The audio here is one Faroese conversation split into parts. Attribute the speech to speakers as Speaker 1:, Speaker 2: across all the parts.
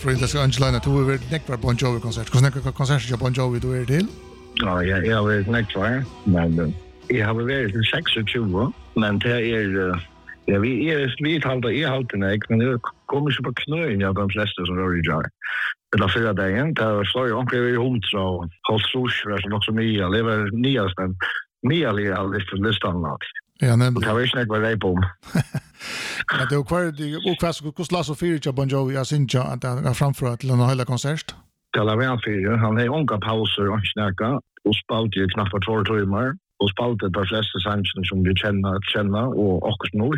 Speaker 1: för det ska Angela att du är nekvar Bon Jovi-konsert. Hur snäcka konserter Bon Jovi du är till?
Speaker 2: Ja, jag har varit nekvar, men jag har varit till 26, men det är... Ja, vi är halta nek, men det kommer ju på knöjen av de flesta som rör i jar. Det är förra dagen, där slår jag omkring i 100 och halvtrus, det är något som Mia lever nyaste. Mia lever aldrig för listan.
Speaker 1: Ja, nämligen.
Speaker 2: Det var inte vad det är på.
Speaker 1: Men det är kvar, hur slags och fyra Bon Jovi jag syns att jag framför till en hela konsert?
Speaker 2: Det la väl fyra, han har onka pauser och snacka, och spalt ju knappt 2 timmar, och spalt de flesta sanger som vi känner och också nu.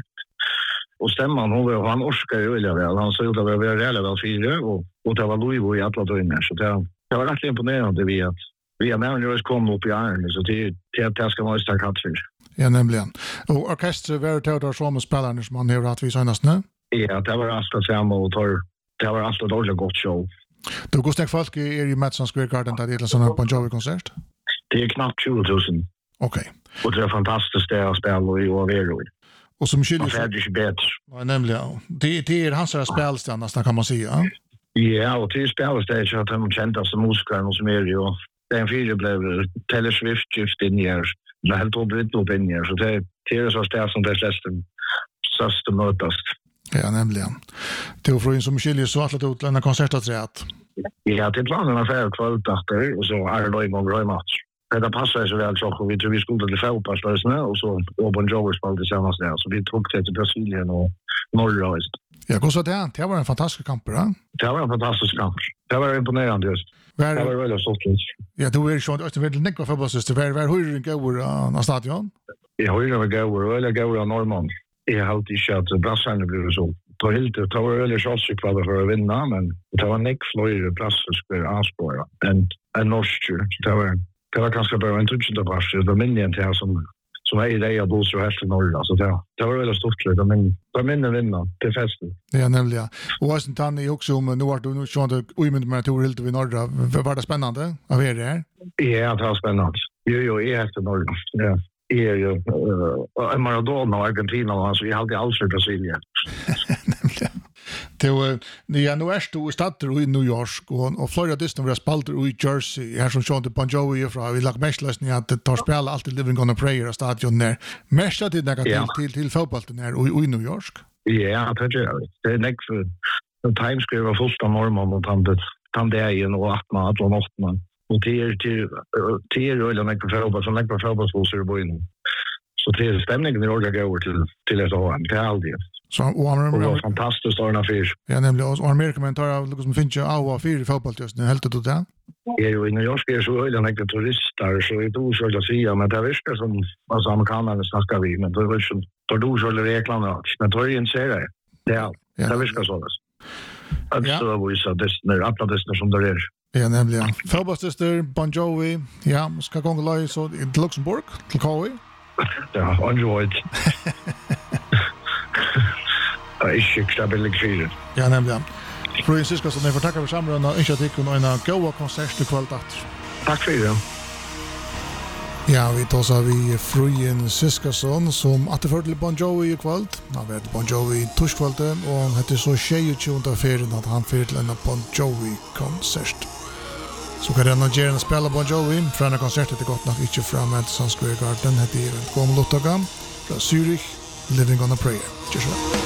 Speaker 2: Och stämman han orskar ju väl. Han såg att det var relevant fyra och det var Louis i alla dygn så det var rätt imponerande vi är närmare kom upp i armen så det ska man starkt ha för.
Speaker 1: Ja, nämligen. Och orkestret var Theodor som spelar som man har att vi senast nu.
Speaker 2: Ja, det var alltid samma och det var alltid dåligt gott show.
Speaker 1: Du går stäck folk i Madison Square Garden där det är sån Bon Jovi-konsert?
Speaker 2: Det är knappt 20 000.
Speaker 1: Okej.
Speaker 2: Och det är fantastiskt det att spela och över.
Speaker 1: Och som skiljer
Speaker 2: sig... Det är bättre.
Speaker 1: Ja, nämligen. Det är hans spelställ nästan kan man säga.
Speaker 2: Ja, och det spelställ så att de kände som musiker och som är ju. Den fyra blev Taylor Swift just in här. Det helt obrett upp in här. Så det är så ställ som det största mötast.
Speaker 1: Ja, nämligen. Det är för en som skiljer så att ut en konsertaträtt.
Speaker 2: Ja, det är planen affär kvällt efter och så är det en gång bra match. Det passar så väl så vi skulle till fotbollsspelare och så Bon Jovi spelade tillsammans där så vi tog det till Brasilien och Norge.
Speaker 1: Ja, hur så det var en fantastisk kamp, va?
Speaker 2: Det var en fantastisk kamp. Det var imponerande just. Det var väldigt stort.
Speaker 1: Ja, du är ju inte väldigt nekvar fotbollssyster. Var hur det går på stadion?
Speaker 2: Ja, hur det går eller går av Norrman. Jag har alltid kört brassarna blir så. Det var väldigt chansigt för att vinna, men det var nek fler platser för anspåra än norsk. Det var ganska bra en tutsen av vars. Det var minnen till som är i det jag bor så här till Norge. Alltså det var väldigt stort. Det var minnen vinna till festen.
Speaker 1: Ja, nämligen. Och Washington är också om nu har du sjönde omynd med tur helt i norra. Var det spännande av er där? Ja,
Speaker 2: det var spännande. Jo, är efter Norge. Ja. Är ju Maradona och Argentina alltså jag hade alls i Brasilien.
Speaker 1: Ja, nu är du i stater i New York och Florida Disney var spalter i Jersey. Här som Sean Bon Jovi från vi lag mest lösning att det tar spela alltid Living on a Prayer stadion där. Mest att det negativt till fotbollen där i New York.
Speaker 2: Ja, det är näck för Times Square var fullt av norrman och han där igen och att man alla natten. Och det är eller mycket fotboll som mycket fotbollsspelare i byn. Så det är stämningen i Norge går till ett år. Det är aldrig.
Speaker 1: Så och
Speaker 2: det var fantastiskt ordna för.
Speaker 1: Ja, nämligen och Amerika men tar liksom finns ju av för fotboll just nu helt det där.
Speaker 2: Ja, ju i New York är så eller mycket turister så det är så att säga men det är som alltså amerikanerna snackar vi men det är så då du så eller reklamar men tror ju inte det. Det är så där. Alltså vad så det när alla det som det är.
Speaker 1: Ja, nämligen. Fotbollssyster Bon Jovi. Ja, ska gå live så i Luxemburg till Kowi.
Speaker 2: Ja, enjoyed. Jag stabilt kriget.
Speaker 1: Ja, nämligen. Francisco så ni får tacka för samrådet och initiativ och en goda konsert till kvällen.
Speaker 2: Tack för det.
Speaker 1: Ja, vi tar så vi Fröjen Siskason som återförde till Bon Jovi i kväll. Han var Bon Jovi torskvällen och han hette så 22 ferien att han fyrir till en Bon Jovi-konsert. Så kan den göra en spela Bon Jovi från en konsert till gott nog inte från Madison Square Garden. Det är en kom Lottagan från Zürich, Living on a Prayer.